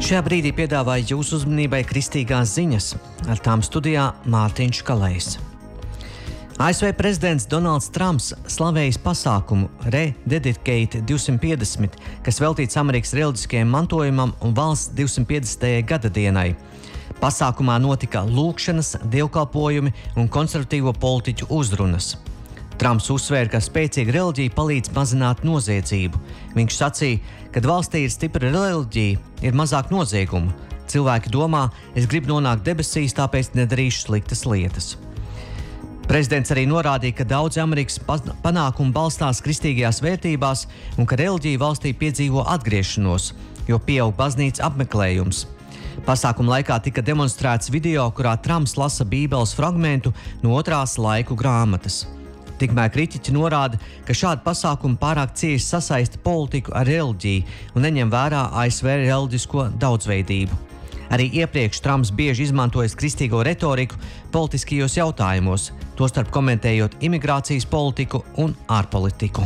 Šajā brīdī piedāvāju jūsu uzmanībai kristīgās ziņas, ar tām studijā Mārtiņš Kalējs. ASV prezidents Donalds Trumps slavējis pasākumu Rededicate 250, kas veltīts Amerikas reliģiskajam mantojumam un valsts 250. gada dienai. Pasākumā notika lūgšanas, dievkalpojumi un konservatīvo politiķu uzrunas. Trumps uzsvēra, ka spēcīga reliģija palīdz mazināt noziedzību. Viņš sacīja, ka valstī ir stipra reliģija, ir mazāk noziegumu. Cilvēki domā, es gribu nonākt debesīs, tāpēc nedarīšu sliktas lietas. Prezidents arī norādīja, ka daudzi Amerikas panākumi balstās kristīgajās vērtībās un ka reliģija valstī piedzīvo atgriešanos, jo pieaug baznīcas apmeklējums. Pasākuma laikā tika demonstrēts video, kurā Trumps lasa Bībeles fragmentu no otrās laiku grāmatas. Tikmēr kritiķi norāda, ka šādi pasākumi pārāk cieši sasaista politiku ar reliģiju un neņem vērā ASV reliģisko daudzveidību. Arī iepriekš Trumps bieži izmantojis kristīgo retoriku politiskajos jautājumos, tostarp komentējot imigrācijas politiku un ārpolitiku.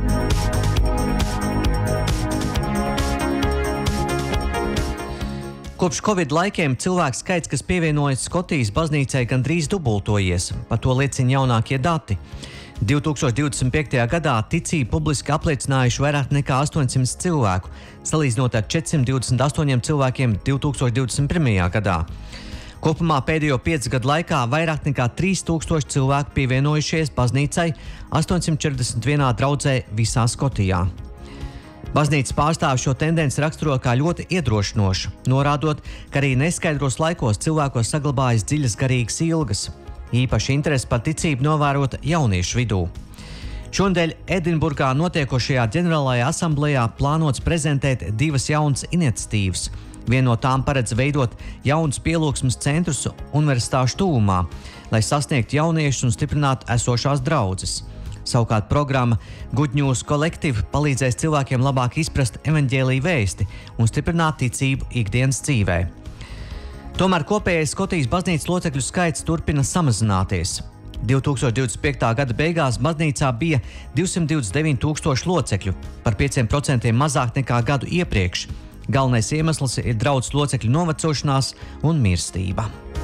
Kopš Covid laikiem cilvēku skaits, kas pievienojas Skotijas baznīcai, gandrīz dubultojies, par to liecina jaunākie dati. 2025. gadā ticību publiski apliecinājuši vairāk nekā 800 cilvēku, salīdzinot ar 428 cilvēkiem 2021. gadā. Kopumā pēdējo 5 gadu laikā vairāk nekā 3000 cilvēku pievienojušies baznīcai 841 draudzē visā Skotijā. Baznīcas pārstāvji šo tendenci raksturo kā ļoti iedrošinošu, norādot, ka arī neskaidros laikos cilvēkos saglabājas dziļas garīgas ilgas. Īpaši interesi par ticību novērota jauniešu vidū. Šonedēļ Edinburgā notiekošajā ģenerālajā asamblejā plānots prezentēt 2 jaunas iniciatīvas. Viena no tām paredz veidot jaunus pielūgsmes centrus universitāšu tuvumā, lai sasniegtu jauniešus un stiprinātu esošās draudzes. Savukārt programma Good News Collective palīdzēs cilvēkiem labāk izprast evaņģēlija vēsti un stiprināt ticību ikdienas dzīvē. Tomēr kopējais Skotijas baznīcas locekļu skaits turpina samazināties. 2025. gada beigās baznīcā bija 229 000 locekļu, par 5% mazāk nekā gadu iepriekš. Galvenais iemesls ir draudzes locekļu novecošanās un mirstība.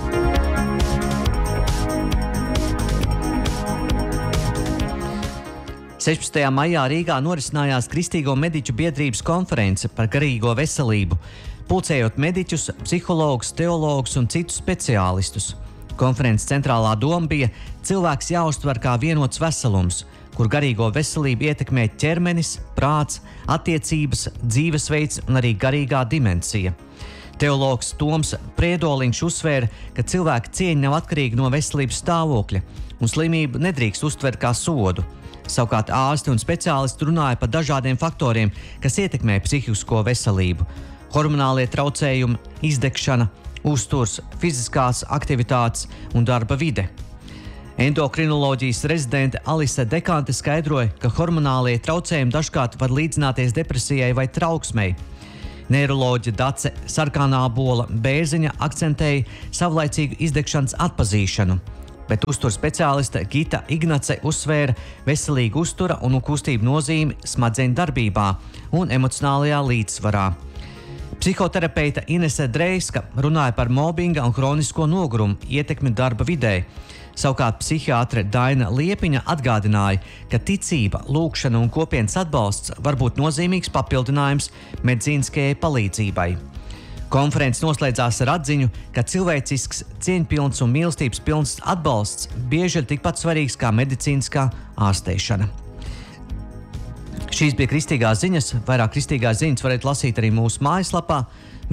Maijā Rīgā norisinājās Kristīgo mediķu biedrības konference par garīgo veselību, pulcējot mediķus, psihologus, teologus un citus speciālistus. Konferences centrālā doma bija cilvēks jāuztver kā vienots veselums, kur garīgo veselību ietekmē ķermenis, prāts, attiecības, dzīvesveids un arī garīgā dimensija. Teologs Toms Priedoliņš uzsvēra, ka cilvēka cieņa nav atkarīga no veselības stāvokļa un slimību nedrīkst uztvert kā sodu. Savukārt ārsti un speciālisti runāja par dažādiem faktoriem, kas ietekmē psihisko veselību. Hormonālie traucējumi, izdegšana, uzturs, fiziskās aktivitātes un darba vide. Endokrinoloģijas rezidente Alise Dekante skaidroja, ka hormonālie traucējumi dažkārt var līdzināties depresijai vai trauksmei. Neiroloģe Dace Sarkanābola Bērziņa akcentēja savlaicīgu izdegšanas atpazīšanu, bet uzturs speciāliste Gita Ignace uzsvēra veselīgu uztura un kustību nozīmi smadzeņu darbībā un emocionālajā līdzsvarā. Psihoterapeita Inese Dreiska runāja par mobbinga un hronisko nogurumu ietekmi darba vidē. Savukārt psihiatre Daina Liepiņa atgādināja, ka ticība, lūgšana un kopienas atbalsts var būt nozīmīgs papildinājums medicīniskajai palīdzībai. Konferences noslēdzās ar atziņu, ka cilvēcisks, cieņpilns un mīlestības pilns atbalsts bieži ir tikpat svarīgs kā medicīniskā ārstēšana. Šīs bija kristīgās ziņas. Vairāk kristīgās ziņas varat lasīt arī mūsu mājaslapā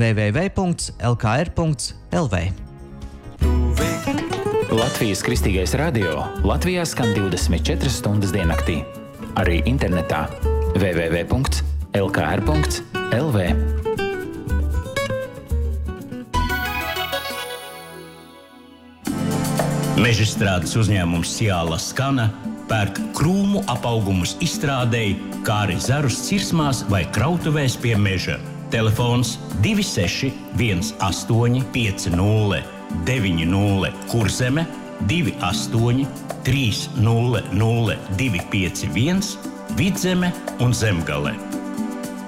www.lkr.lv. Latvijas Kristīgais radio Latvijā skan 24 stundas diennaktī. Arī internetā www.lkr.lv. Mežstrādes uzņēmums Ciāla Skana pērk krūmu apaugumus izstrādēji, kā arī zarus cirsmās vai krautuvēs pie meža. Telefons 26 18 50 90 Kurzeme, 28 300 251 Vidzeme un Zemgale.